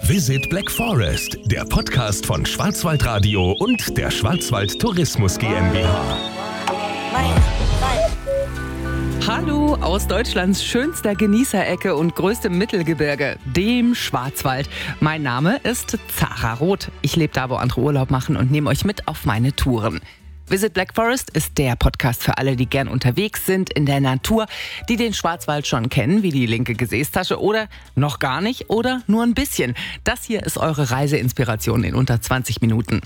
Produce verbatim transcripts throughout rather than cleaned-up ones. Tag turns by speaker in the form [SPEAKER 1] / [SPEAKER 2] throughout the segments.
[SPEAKER 1] Visit Black Forest, der Podcast von Schwarzwaldradio und der Schwarzwald Tourismus GmbH.
[SPEAKER 2] Hallo aus Deutschlands schönster Genießerecke und größtem Mittelgebirge, dem Schwarzwald. Mein Name ist Zara Roth. Ich lebe da, wo andere Urlaub machen und nehme euch mit auf meine Touren. Visit Black Forest ist der Podcast für alle, die gern unterwegs sind in der Natur, die den Schwarzwald schon kennen, wie die linke Gesäßtasche oder noch gar nicht oder nur ein bisschen. Das hier ist eure Reiseinspiration in unter zwanzig Minuten.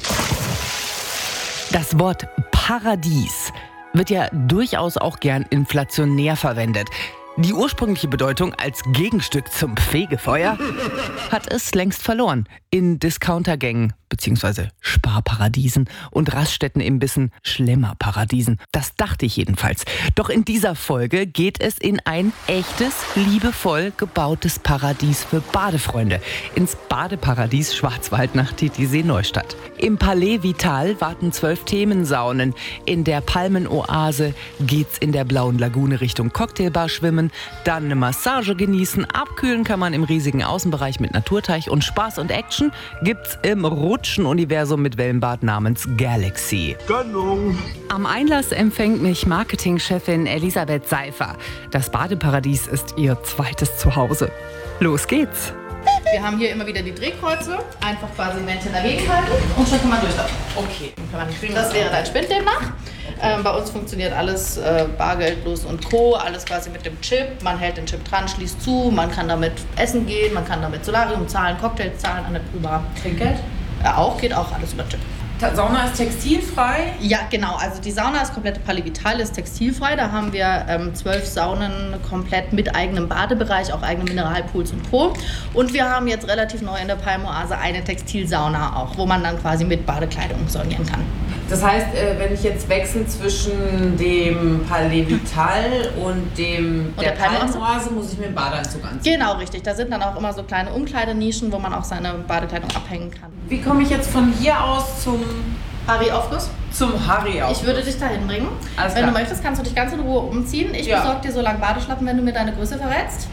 [SPEAKER 2] Das Wort Paradies wird ja durchaus auch gern inflationär verwendet. Die ursprüngliche Bedeutung als Gegenstück zum Fegefeuer hat es längst verloren. In Discountergängen bzw. Sparparadiesen und Raststättenimbissen Schlemmerparadiesen. Das dachte ich jedenfalls. Doch in dieser Folge geht es in ein echtes, liebevoll gebautes Paradies für Badefreunde. Ins Badeparadies Schwarzwald nach Titisee-Neustadt. Im Palais Vital warten zwölf Themensaunen. In der Palmenoase geht's in der blauen Lagune Richtung Cocktailbar schwimmen, dann eine Massage genießen, abkühlen kann man im riesigen Außenbereich mit Naturteich und Spaß und Action gibt's im Rutschen-Universum mit Wellenbad namens Galaxy.
[SPEAKER 1] Gönnung.
[SPEAKER 2] Am Einlass empfängt mich Marketingchefin Elisabeth Seifer. Das Badeparadies ist ihr zweites Zuhause. Los geht's!
[SPEAKER 3] Wir haben hier immer wieder die Drehkreuze, einfach quasi Männchen dagegen halten und schon kann man durchlaufen. Okay. Das wäre dein Spind demnach. Ähm, bei uns funktioniert alles äh, bargeldlos und Co., alles quasi mit dem Chip. Man hält den Chip dran, schließt zu, man kann damit essen gehen, man kann damit Solarium zahlen, Cocktails zahlen, an über Trinkgeld. Äh, auch, geht auch alles über Chip.
[SPEAKER 4] Sauna ist textilfrei?
[SPEAKER 3] Ja, genau. Also die Sauna ist komplett Palais Vital, ist textilfrei. Da haben wir ähm, zwölf Saunen komplett mit eigenem Badebereich, auch eigene Mineralpools und Co. Und wir haben jetzt relativ neu in der Palmoase eine Textilsauna auch, wo man dann quasi mit Badekleidung saunieren kann.
[SPEAKER 4] Das heißt, wenn ich jetzt wechsle zwischen dem Palais Vital und dem
[SPEAKER 3] und
[SPEAKER 4] der,
[SPEAKER 3] der
[SPEAKER 4] Palmoase, muss ich mir einen Badeanzug anziehen?
[SPEAKER 3] Genau, richtig. Da sind dann auch immer so kleine Umkleidenischen, wo man auch seine Badekleidung abhängen kann.
[SPEAKER 4] Wie komme ich jetzt von hier aus zum
[SPEAKER 3] Harry-Aufguss?
[SPEAKER 4] Zum Harry-Aufguss.
[SPEAKER 3] Ich würde dich dahin bringen.
[SPEAKER 4] Alles
[SPEAKER 3] wenn
[SPEAKER 4] klar.
[SPEAKER 3] du möchtest, kannst du dich ganz in Ruhe umziehen. Ich
[SPEAKER 4] ja.
[SPEAKER 3] besorge dir so lange Badeschlappen, wenn du mir deine Größe verrätst.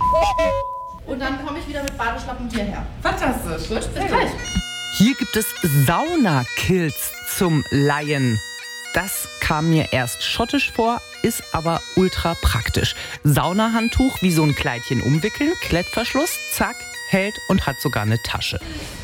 [SPEAKER 3] Und dann komme ich wieder mit Badeschlappen hierher.
[SPEAKER 4] Fantastisch.
[SPEAKER 3] Gut, bis gleich.
[SPEAKER 2] Hier gibt es Saunakilts zum Leihen. Das kam mir erst schottisch vor, ist aber ultra praktisch. Saunahandtuch wie so ein Kleidchen umwickeln, Klettverschluss, zack, hält und hat sogar eine Tasche.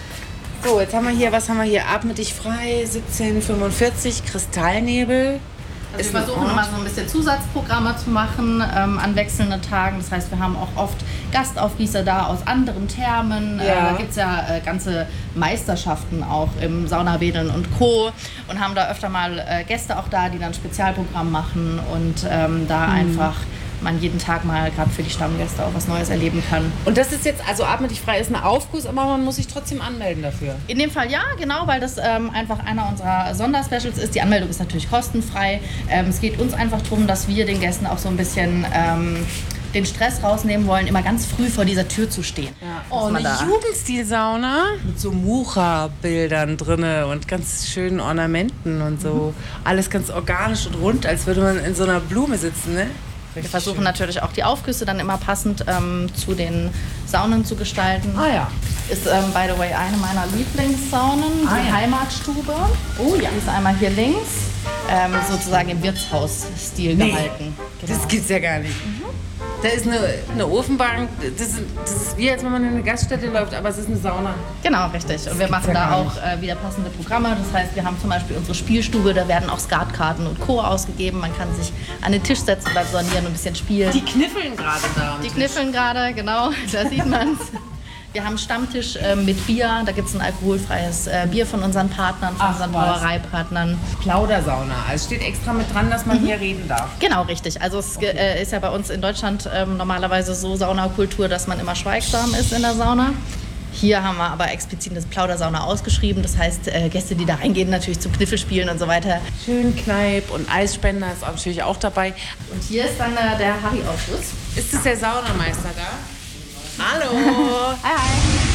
[SPEAKER 4] So, jetzt haben wir hier, was haben wir hier? Atme dich frei, siebzehn fünfundvierzig, Kristallnebel.
[SPEAKER 3] Also wir versuchen immer so ein bisschen Zusatzprogramme zu machen ähm, an wechselnden Tagen. Das heißt, wir haben auch oft Gastaufgießer da aus anderen Thermen.
[SPEAKER 4] Ja.
[SPEAKER 3] Äh, da gibt es ja äh, ganze Meisterschaften auch im Saunawedeln und Co. Und haben da öfter mal äh, Gäste auch da, die dann Spezialprogramm machen und ähm, da mhm. einfach man jeden Tag mal gerade für die Stammgäste auch was Neues erleben kann.
[SPEAKER 4] Und das ist jetzt, also Atme dich frei ist ein Aufguss, aber man muss sich trotzdem anmelden dafür.
[SPEAKER 3] In dem Fall ja, genau, weil das ähm, einfach einer unserer Sonderspecials ist. Die Anmeldung ist natürlich kostenfrei. Ähm, es geht uns einfach darum, dass wir den Gästen auch so ein bisschen ähm, den Stress rausnehmen wollen, immer ganz früh vor dieser Tür zu stehen.
[SPEAKER 4] Ja. Oh, eine Jugendstilsauna mit so Mucha-Bildern drinne und ganz schönen Ornamenten und so. Mhm. Alles ganz organisch und rund, als würde man in so einer Blume sitzen, ne?
[SPEAKER 3] Wir versuchen schön. Natürlich auch die Aufgüsse dann immer passend ähm, zu den Saunen zu gestalten.
[SPEAKER 4] Ah ja.
[SPEAKER 3] Ist, ähm, by the way, eine meiner Lieblingssaunen,
[SPEAKER 4] ah,
[SPEAKER 3] die
[SPEAKER 4] ja.
[SPEAKER 3] Heimatstube. Oh ja. Die ist einmal hier links, ähm, sozusagen im Wirtshausstil nee. gehalten.
[SPEAKER 4] Genau. Das gibt's ja gar nicht. Mhm. Da ist eine, eine Ofenbank, das ist, das ist wie als wenn man in eine Gaststätte läuft, aber es ist eine Sauna.
[SPEAKER 3] Genau, richtig. Und wir machen da auch äh, wieder passende Programme. Das heißt, wir haben zum Beispiel unsere Spielstube, da werden auch Skatkarten und Co. ausgegeben. Man kann sich an den Tisch setzen, beim Sonieren und ein bisschen spielen.
[SPEAKER 4] Die kniffeln gerade da.
[SPEAKER 3] Die kniffeln gerade, genau, da sieht man's. Wir haben einen Stammtisch äh, mit Bier, da gibt es ein alkoholfreies äh, Bier von unseren Partnern, von
[SPEAKER 4] Ach,
[SPEAKER 3] unseren
[SPEAKER 4] was.
[SPEAKER 3] Brauereipartnern.
[SPEAKER 4] Plaudersauna, also steht extra mit dran, dass man mhm. hier reden darf.
[SPEAKER 3] Genau, richtig. Also es okay. äh, ist ja bei uns in Deutschland ähm, normalerweise so Saunakultur, dass man immer schweigsam ist in der Sauna. Hier haben wir aber explizit das Plaudersauna ausgeschrieben. Das heißt, äh, Gäste, die da reingehen, natürlich zum Kniffelspielen und so weiter.
[SPEAKER 4] Schön Kneipp und Eisspender ist natürlich auch dabei.
[SPEAKER 3] Und hier ist dann äh, der Harry-Aufguss.
[SPEAKER 4] Ist das der Saunameister da? Hallo!
[SPEAKER 3] Hi, hi!